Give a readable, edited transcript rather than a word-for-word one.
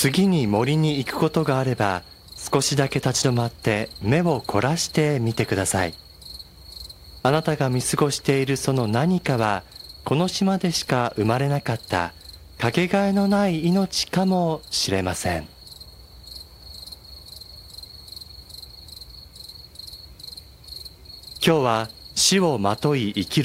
次に森に行くことがあれば、少しだけ立ち止まって目を凝らしてみてください。あなたが見過ごしているその何かは、この島でしか生まれなかったかけがえのない命かもしれません。今日は死をまとい生きる